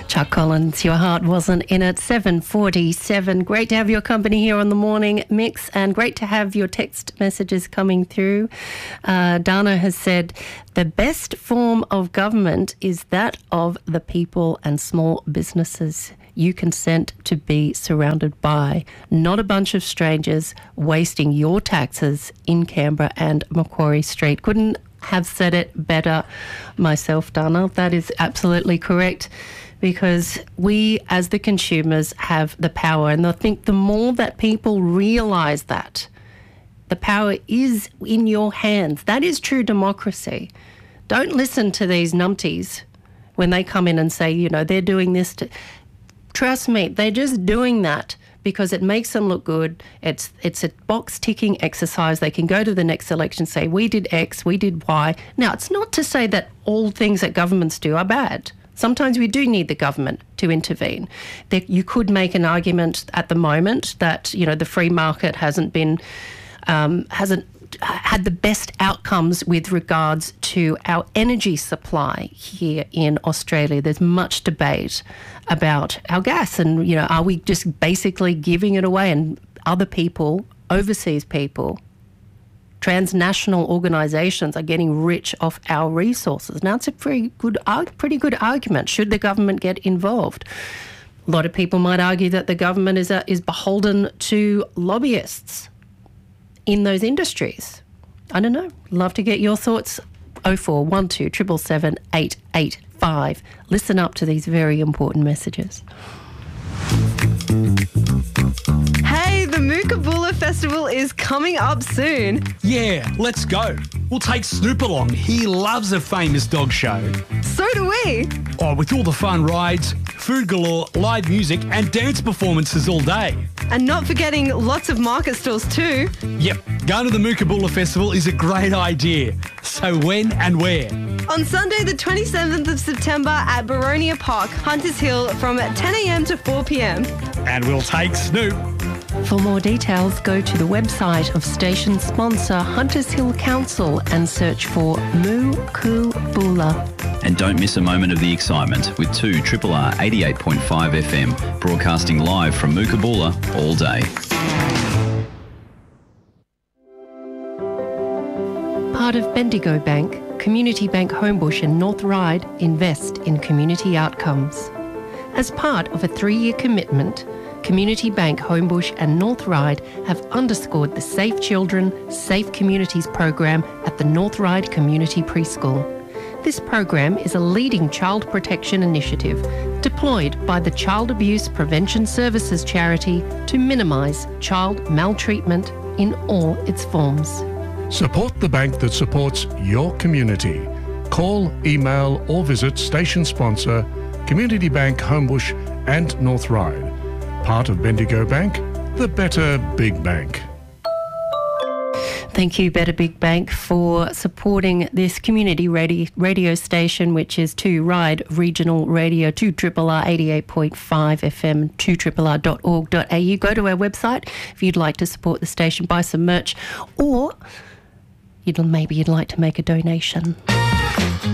Chuck Collins, Your Heart Wasn't In It, 7:47. Great to have your company here on the Morning Mix, and great to have your text messages coming through. Dana has said, the best form of government is that of the people and small businesses you consent to be surrounded by, not a bunch of strangers wasting your taxes in Canberra and Macquarie Street. Couldn't have said it better myself, Dana. That is absolutely correct, because we as the consumers have the power, and I think the more that people realise that the power is in your hands, that is true democracy. Don't listen to these numpties when they come in and say, you know, they're doing this to... Trust me, they're just doing that because it makes them look good. It's a box-ticking exercise. They can go to the next election and say, we did X, we did Y. Now, it's not to say that all things that governments do are bad. Sometimes we do need the government to intervene. You could make an argument at the moment that, you know, the free market hasn't had the best outcomes with regards to our energy supply here in Australia. There's much debate about our gas and, you know, are we just basically giving it away, and other people, overseas people, transnational organisations are getting rich off our resources. Now, it's a pretty good argument. Should the government get involved? A lot of people might argue that the government is beholden to lobbyists in those industries. I don't know. Love to get your thoughts. 0412 777 885. Listen up to these very important messages. Hey, the Mookabola Festival is coming up soon. Yeah, let's go. We'll take Snoop along. He loves a famous dog show. So do we. Oh, with all the fun rides, food galore, live music and dance performances all day. And not forgetting lots of market stalls too. Yep, going to the Mookabola Festival is a great idea. So when and where? On Sunday the 27th of September at Baronia Park, Hunters Hill, from 10 a.m. to 4 p.m. And we'll take Snoop. For more details, go to the website of station sponsor Hunters Hill Council and search for Mookabola. And don't miss a moment of the excitement with 2 Triple R 88.5 FM, broadcasting live from Mookabola all day. Part of Bendigo Bank, Community Bank Homebush and North Ryde invest in community outcomes. As part of a 3-year commitment, Community Bank Homebush and North Ryde have underscored the Safe Children, Safe Communities program at the North Ryde Community Preschool. This program is a leading child protection initiative deployed by the Child Abuse Prevention Services charity to minimise child maltreatment in all its forms. Support the bank that supports your community. Call, email or visit station sponsor Community Bank Homebush and North Ryde. Part of Bendigo Bank, the better big bank. Thank you, Better Big Bank, for supporting this community radio station, which is 2 Ryde Regional Radio, 2 Triple R 88.5 FM, 2rrr.org.au. Go to our website if you'd like to support the station, buy some merch, or you'd like to make a donation.